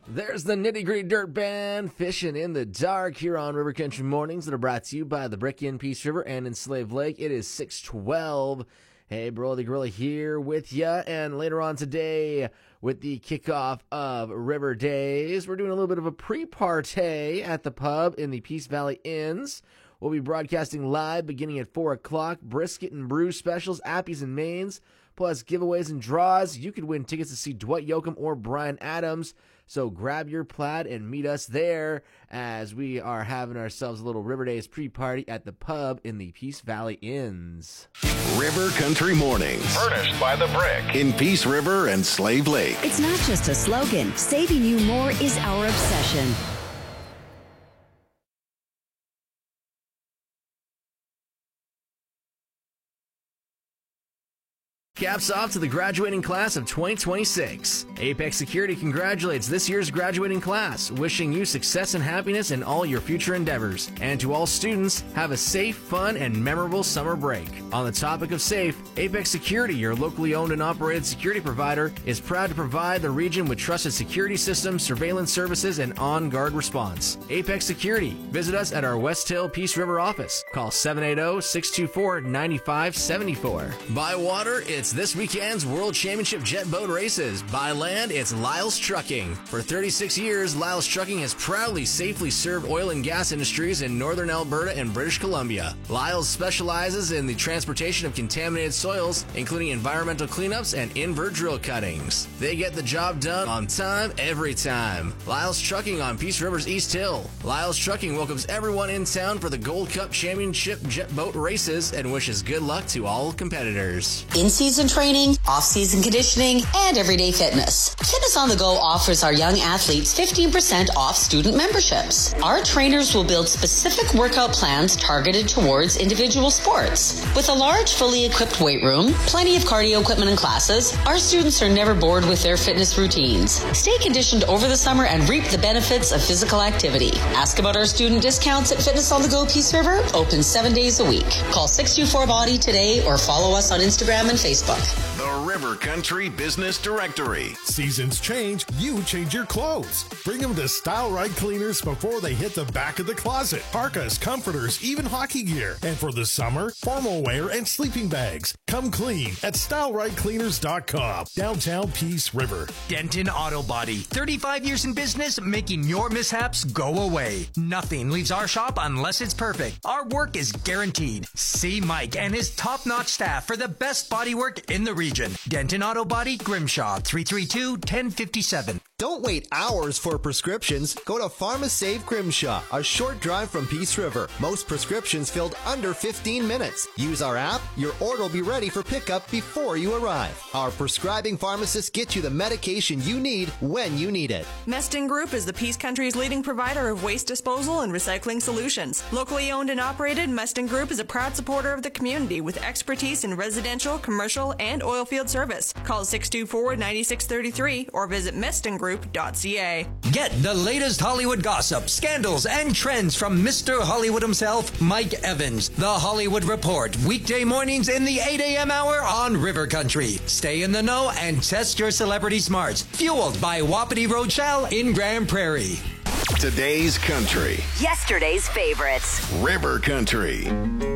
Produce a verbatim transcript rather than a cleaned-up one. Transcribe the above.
There's the Nitty Gritty Dirt Band, Fishing in the Dark, here on River Country Mornings that are brought to you by the Brick in Peace River and in Slave Lake. It is six twelve. Hey, Brody Gorilla here with ya, and later on today, with the kickoff of River Days, we're doing a little bit of a pre-party at the pub in the Peace Valley Inns. We'll be broadcasting live beginning at four o'clock. Brisket and brew specials, appies and mains, plus giveaways and draws. You could win tickets to see Dwight Yoakam or Bryan Adams. So grab your plaid and meet us there as we are having ourselves a little River Days pre-party at the pub in the Peace Valley Inns. River Country Mornings. Furnished by The Brick in Peace River and Slave Lake. It's not just a slogan. Saving you more is our obsession. Caps off to the graduating class of twenty twenty-six. Apex Security congratulates this year's graduating class, wishing you success and happiness in all your future endeavors. And to all students, have a safe, fun, and memorable summer break. On the topic of safe, Apex Security, your locally owned and operated security provider, is proud to provide the region with trusted security systems, surveillance services, and on-guard response. Apex Security. Visit us at our West Hill Peace River office. Call seven eight zero, six two four, nine five seven four. By water, it's this weekend's World Championship Jet Boat Races. By land, it's Lyles Trucking. For thirty-six years, Lyles Trucking has proudly safely served oil and gas industries in northern Alberta and British Columbia. Lyles specializes in the transportation of contaminated soils, including environmental cleanups and invert drill cuttings. They get the job done on time, every time. Lyles Trucking on Peace River's East Hill. Lyles Trucking welcomes everyone in town for the Gold Cup Championship Jet Boat Races and wishes good luck to all competitors. In-season training, off-season conditioning, and everyday fitness. Fitness on the Go offers our young athletes fifteen percent off student memberships. Our trainers will build specific workout plans targeted towards individual sports. With a large, fully equipped weight room, plenty of cardio equipment and classes, our students are never bored with their fitness routines. Stay conditioned over the summer and reap the benefits of physical activity. Ask about our student discounts at Fitness on the Go Peace River, open seven days a week. Call six two four body today or follow us on Instagram and Facebook. The River Country Business Directory. Seasons change, you change your clothes. Bring them to Style Right Cleaners before they hit the back of the closet. Parkas, comforters, even hockey gear. And for the summer, formal wear and sleeping bags. Come clean at style right cleaners dot com. Downtown Peace River. Denton Auto Body. thirty-five years in business, making your mishaps go away. Nothing leaves our shop unless it's perfect. Our work is guaranteed. See Mike and his top-notch staff for the best body work in the region. Denton Auto Body, Grimshaw, three three two, one zero five seven. Don't wait hours for prescriptions. Go to PharmaSave Grimshaw, a short drive from Peace River. Most prescriptions filled under fifteen minutes. Use our app. Your order will be ready for pickup before you arrive. Our prescribing pharmacists get you the medication you need when you need it. Meston Group is the Peace Country's leading provider of waste disposal and recycling solutions. Locally owned and operated, Meston Group is a proud supporter of the community with expertise in residential, commercial, and oil field service. Call six two four, nine six three three or visit meston group dot c a. Get the latest Hollywood gossip, scandals, and trends from Mister Hollywood himself, Mike Evans. The Hollywood Report, weekday mornings in the eight a.m. hour on River Country. Stay in the know and test your celebrity smarts. Fueled by Wapiti Rochelle in Grand Prairie. Today's country. Yesterday's favorites. River Country.